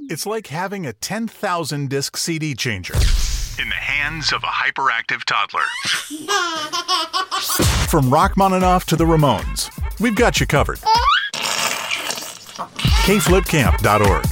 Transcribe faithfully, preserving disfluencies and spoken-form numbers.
It's like having a ten thousand disc C D changer in the hands of a hyperactive toddler. From Rachmaninoff to the Ramones, we've got you covered. K flip camp dot org